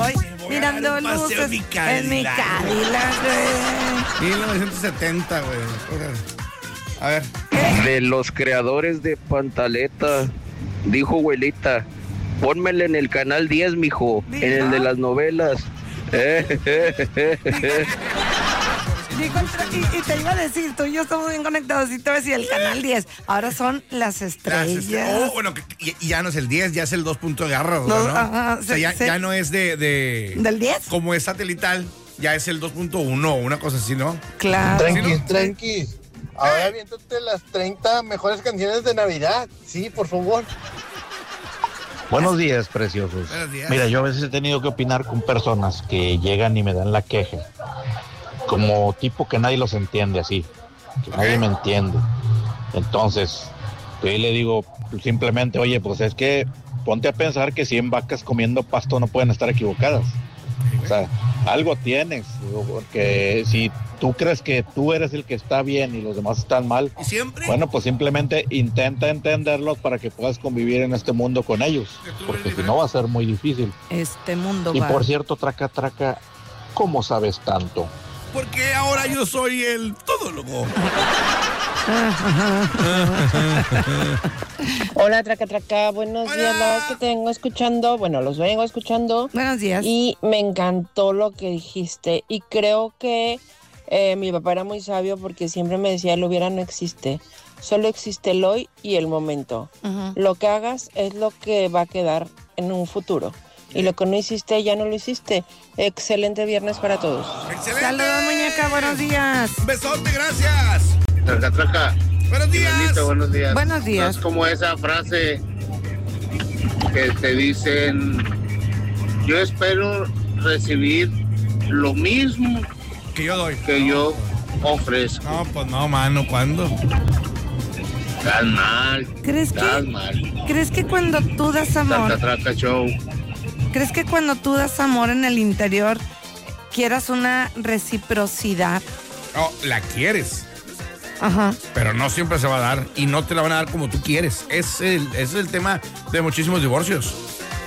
voy mirando luces en mi Cadillac, güey. 1970, güey. A ver. De los creadores de Pantaleta, dijo abuelita, pónmele en el canal 10, mijo, en el de las novelas. Y te iba a decir, tú y yo estamos bien conectados, y te voy a decir el canal 10. Ahora son las estrellas. Bueno, y ya no es el 10, ya es el 2 punto garro, ¿no? Ajá, o sea, ya no es ¿del 10? Como es satelital, ya es el 2.1, una cosa así, ¿no? Claro. Tranqui. Ahora aviéntate las 30 mejores canciones de Navidad. Sí, por favor. Buenos días, preciosos. Buenos días. Mira, yo a veces he tenido que opinar con personas que llegan y me dan la queja. Como tipo que nadie los entiende así. Que nadie me entiende. Entonces, yo ahí le digo simplemente, oye, pues es que ponte a pensar que 100 vacas comiendo pasto no pueden estar equivocadas. O sea, algo tienes. Porque si tú crees que tú eres el que está bien y los demás están mal, ¿Y siempre? bueno, pues simplemente intenta entenderlos para que puedas convivir en este mundo con ellos, porque si no va a ser muy difícil. Este mundo Y va. por cierto, Traca, ¿cómo sabes tanto? Porque ahora yo soy el todólogo. Hola, Traca, buenos Hola. días, la verdad es que te vengo escuchando, los vengo escuchando Buenos días. y me encantó lo que dijiste y creo que mi papá era muy sabio porque siempre me decía, el hubiera no existe, solo existe el hoy y el momento. Ujú. Lo que hagas es lo que va a quedar en un futuro y lo que no hiciste, ya no lo hiciste. Excelente viernes para todos. ¡Excelente! Saludos, muñeca, buenos días. Un besote, gracias. Traca. Buenos días. Benito, buenos días. Buenos días. No es como esa frase que te dicen, yo espero recibir lo mismo Que yo doy. que yo ofrezco. No, pues no, mano, ¿cuándo? Estás mal. ¿Crees que cuando tú das amor, Traca Show. crees que cuando tú das amor en el interior, quieras una reciprocidad? No, la quieres, Ajá. pero no siempre se va a dar y no te la van a dar como tú quieres. Ese es el tema de muchísimos divorcios.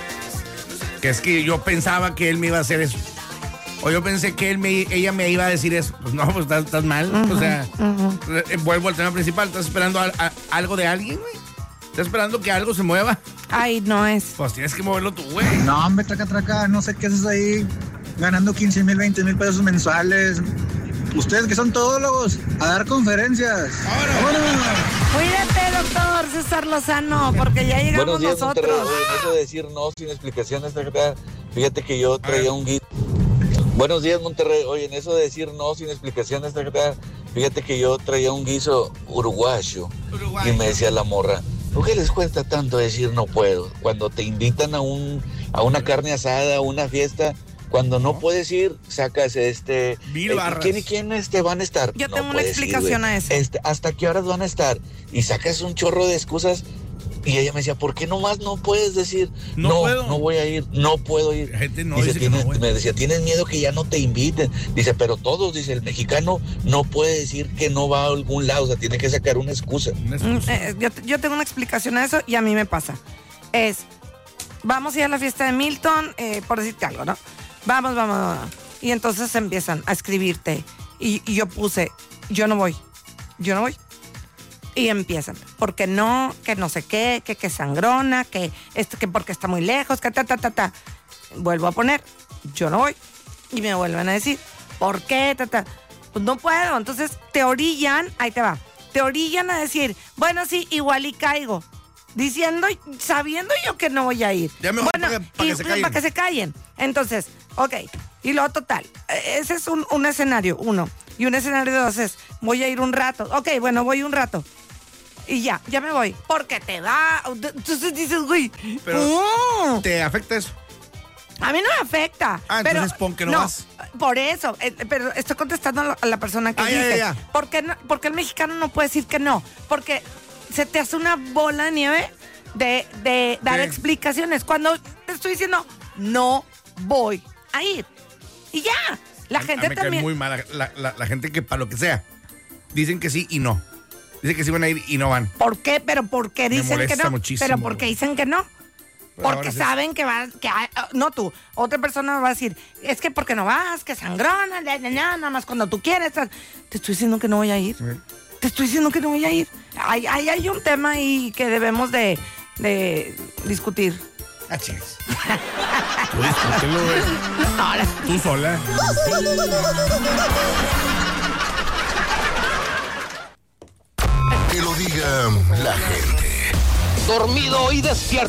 Que es que yo pensaba que él me iba a hacer eso. O yo pensé que ella me iba a decir eso. Pues no, pues estás mal. O sea, vuelvo al tema principal. ¿Estás esperando algo de alguien, güey? ¿Estás esperando que algo se mueva? Ay, no es. Pues tienes que moverlo tú, güey. No, hombre, Traca, no sé qué haces ahí ganando 15,000, 20,000 pesos mensuales. Ustedes que son todólogos, a dar conferencias. ¡Vámonos! Cuídate, doctor César Lozano, porque ya llegamos Buenos días, nosotros. Monterrey. Oye, en eso de decir no sin explicaciones, fíjate que yo traía un guiso. Buenos días, Monterrey. Oye, en eso de decir no sin explicaciones, fíjate que yo traía un guiso uruguayo. Y me decía la morra, ¿por qué les cuesta tanto decir no puedo? Cuando te invitan a una carne asada, a una fiesta, cuando no puedes ir, sacas Mil barras. ¿Quién van a estar? Yo No tengo una puedes ir, explicación güey. a eso. ¿Hasta qué horas van a estar? Y sacas un chorro de excusas. Y ella me decía, ¿por qué nomás no puedes decir, No puedo. no voy a ir, no puedo ir? La gente no Dice, dice que no, güey. me decía, ¿tienes miedo que ya no te inviten? Dice, pero todos, dice, el mexicano no puede decir que no va a algún lado, o sea, tiene que sacar una excusa. Yo tengo una explicación a eso y a mí me pasa. Vamos a ir a la fiesta de Milton, por decirte algo, ¿no? Vamos. Y entonces empiezan a escribirte. Y yo puse, yo no voy. Y empiezan, porque no, que no sé qué, que sangrona, que porque está muy lejos, que ta. Vuelvo a poner, yo no voy. Y me vuelven a decir, ¿por qué? Pues no puedo. Entonces te orillan, ahí te va, te orillan a decir, bueno, sí, igual y caigo. Sabiendo yo que no voy a ir. Ya mejor Bueno, para que se callen. Entonces, ok. Y luego total, ese es un escenario, uno. Y un escenario dos es, voy a ir un rato. Ok, bueno, voy un rato. Y ya me voy. Porque te va. Entonces dices, güey. Pero ¿te afecta eso? A mí no me afecta. Entonces pon que no vas. Por eso. Pero estoy contestando a la persona que dice. Ya. ¿Por qué el mexicano no puede decir que no? Porque se te hace una bola de nieve de dar explicaciones. Cuando te estoy diciendo, no voy a ir. Y ya. La gente me también. cae muy mal la gente que para lo que sea dicen que sí y no. Dicen que sí van a ir y no van. ¿Por qué? ¿Pero por qué dicen que no? muchísimo, ¿Pero por qué dicen que no? Porque saben que va, no tú, otra persona va a decir, es que porque no vas, que sangrona, nada más cuando tú quieres. Te estoy diciendo que no voy a ir. Te estoy diciendo que no voy a ir. Hay un tema ahí que debemos de discutir. Chicas. Tú discútelo, güey. Tú sola. Que lo diga la gente. Dormido y despierto.